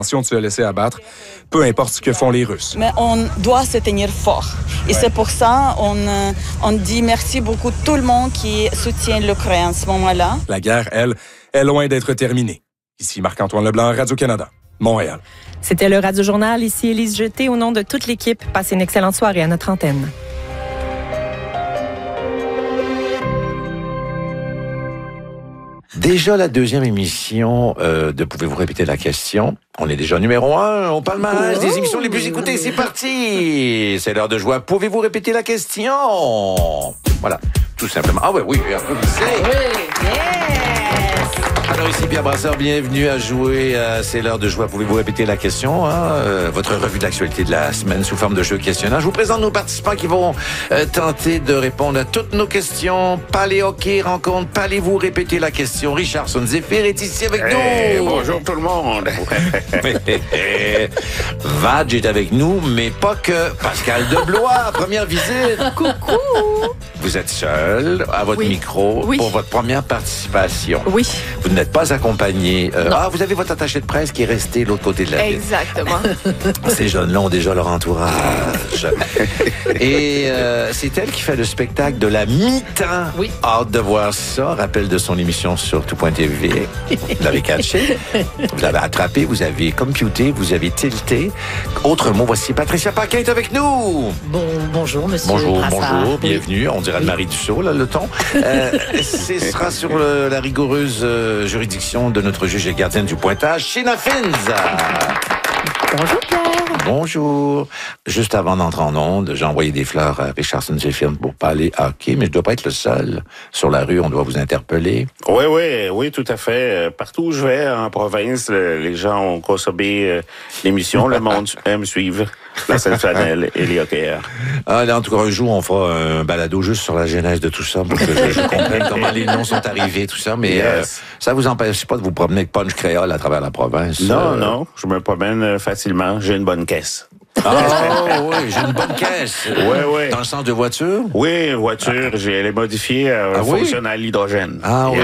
de se laisser abattre, peu importe ce que font les Russes. Mais on doit se tenir fort. Et c'est pour ça on dit merci beaucoup à tout le monde qui soutient l'Ukraine à ce moment-là. La guerre, elle, est loin d'être terminée. Ici Marc-Antoine Leblanc, Radio-Canada, Montréal. C'était le Radio-Journal. Ici Élise Jeté. Au nom de toute l'équipe, passez une excellente soirée à notre antenne. Déjà la deuxième émission de Pouvez-vous répéter la question? On est déjà numéro 1 au palmarès des émissions les plus écoutées. C'est parti! C'est l'heure de jouer. Pouvez-vous répéter la question? Voilà, tout simplement. Ah oui, applaudissez! Oui, Alors ici Pierre Brasseur, bienvenue à jouer. C'est l'heure de jouer. Pouvez-vous répéter la question? Votre revue de l'actualité de la semaine sous forme de jeu questionnaire. Je vous présente nos participants qui vont tenter de répondre à toutes nos questions. Palais hockey rencontre. Palais-vous répéter la question? Richardson Zephyr est ici avec nous. Bonjour tout le monde. Vadj est avec nous, mais pas que. Pascal Deblois, première visite. coucou. Vous êtes seul à votre micro pour votre première participation. Oui. Vous n'êtes pas accompagné. Vous avez votre attaché de presse qui est resté de l'autre côté de la ville. Exactement. Ces jeunes-là ont déjà leur entourage. Et c'est elle qui fait le spectacle de la mi-temps. Oui. Hâte de voir ça. Rappel de son émission sur tout.tv. Vous l'avez catché. Vous l'avez attrapé. Vous avez computé. Vous avez tilté. Autre mot, voici Patricia Paquin est avec nous. Bonjour, monsieur. Bonjour, Brassard. bonjour. Bienvenue. On dirait le Marie Dussault, là, le ton. Ce sera sur la rigoureuse juridiction de notre juge et gardienne du pointage, Sheena Fins. Bonjour, Pierre. Bonjour. Juste avant d'entrer en onde, j'ai envoyé des fleurs à Richardson Zephyr pour pas aller hockey, mais je dois pas être le seul. Sur la rue, on doit vous interpeller. Oui, tout à fait. Partout où je vais, en province, les gens ont consommé l'émission. Le monde aime suivre la Sainte-Flanelle et les hockeyeurs. Là, en tout cas, un jour, on fera un balado juste sur la genèse de tout ça, pour que je comprenne comment les noms sont arrivés, tout ça. Mais ça vous empêche pas de vous promener avec punch créole à travers la province? Non, je me promène facilement. J'ai une bonne caisse. Oui, j'ai une bonne caisse. Oui. Dans le sens de voiture? Oui, voiture, elle est modifiée, fonctionne à l'hydrogène.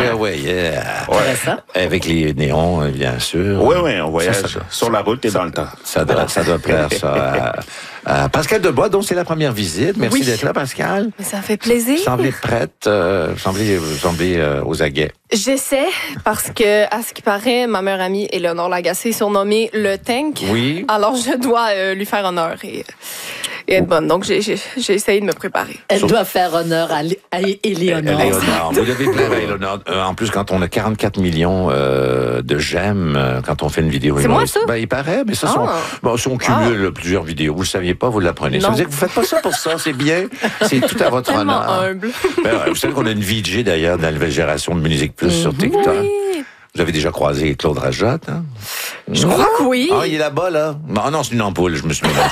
Yeah. Avec les néons, bien sûr. Oui, on voyage sur la route et dans le temps. Ça doit plaire, ça. Pascal Deblois, donc c'est la première visite. Merci d'être là, Pascal. Mais ça fait plaisir. Semblez prête, semblez aux aguets. J'essaie parce que, à ce qui paraît, ma meilleure amie Éléonore Lagacé est surnommée le Tank. Oui. Alors, je dois lui faire honneur et être bonne. Donc, j'ai essayé de me préparer. Elle doit faire honneur à Éléonore. Vous devez plaire à Éléonore. En plus, quand on a 44 millions de j'aime, quand on fait une vidéo. C'est moi, ça? Il paraît, mais ça, si on cumule plusieurs vidéos, vous ne le saviez pas, vous l'apprenez. Ça veut dire que vous ne faites pas ça pour ça, c'est bien. C'est tout à votre tellement honneur. humble. Vous savez qu'on a une VJ, d'ailleurs, dans la nouvelle génération de Musique Plus sur TikTok. Oui. Vous avez déjà croisé Claude Rajotte, hein? Je crois que oui. Il est là-bas, là. Non, c'est une ampoule, je me suis mis dans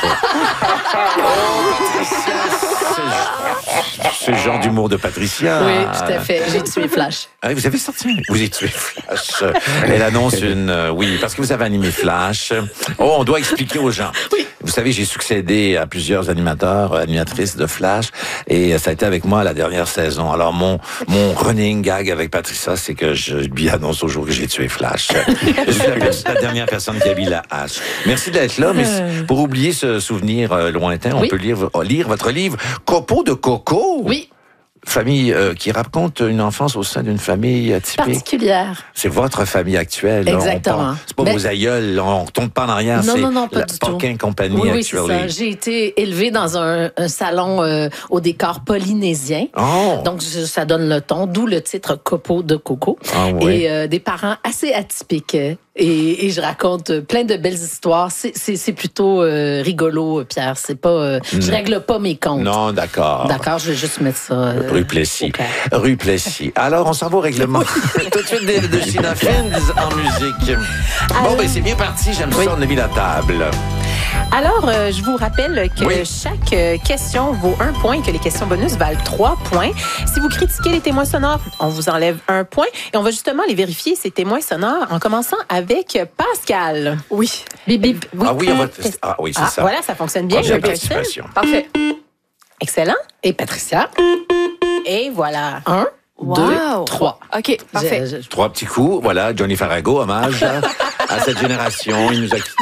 c'est le genre d'humour de Patricia. Oui, tout à fait. J'ai tué Flash. Vous avez sorti? Vous avez tué Flash. Elle annonce oui, parce que vous avez animé Flash. On doit expliquer aux gens. Oui. Vous savez, j'ai succédé à plusieurs animatrices de Flash, et ça a été avec moi la dernière saison. Alors, mon running gag avec Patricia, c'est que je lui annonce au jour que j'ai tué Flash. Je suis la dernière personne qui a mis la hache. Merci d'être là, mais pour oublier ce souvenir lointain, on peut lire votre livre « Copeaux de coco ». Oui. Famille qui raconte une enfance au sein d'une famille atypique. Particulière. C'est votre famille actuelle. Exactement. C'est pas vos aïeuls, on ne retourne pas en arrière. Non, pas la du tout. Paquin Company Oui, actually. c'est ça. J'ai été élevée dans un salon au décor polynésien. Oh. Donc, ça donne le ton, d'où le titre Copeaux de coco. Et des parents assez atypiques. Et je raconte plein de belles histoires. C'est plutôt rigolo, Pierre. C'est pas, je règle pas mes comptes. Non, d'accord. D'accord, je vais juste mettre ça. Rue Plessis. Rue Plessis. Alors, on s'en va au règlement. Tout de suite de Sheena Fins en musique. Bon, c'est bien parti. J'aime ça. On a mis la table. Alors, je vous rappelle que chaque question vaut 1 point, que les questions bonus valent 3 points. Si vous critiquez les témoins sonores, on vous enlève 1 point. Et on va justement les vérifier, ces témoins sonores, en commençant avec Pascal. Oui. Bip, bip. Oui, c'est ça. Voilà, ça fonctionne bien. Première participation. Parfait. Excellent. Et Patricia. Et voilà. 1, 2, 3. OK, parfait. 3 petits coups. Voilà, Johnny Farago, hommage à cette génération. Il nous a quittés.